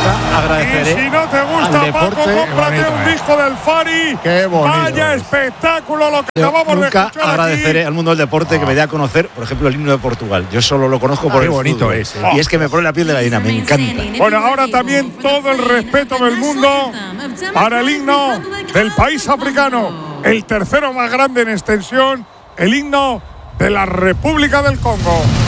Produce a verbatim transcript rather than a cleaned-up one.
nunca agradeceré. Y si no te gusta, al deporte, Paco, cómprate bonito, un eh. disco del Fari. Qué bonito. Vaya espectáculo lo que Yo acabamos de nunca escuchar agradeceré aquí. al mundo del deporte que me dé a conocer, por ejemplo, el himno de Portugal. Yo solo lo conozco por Qué el bonito fútbol. es, eh. Y es que me pone la piel de gallina, me encanta. Bueno, ahora también todo el respeto del mundo para el himno del país africano, el tercero más grande en extensión, el himno de la República del Congo.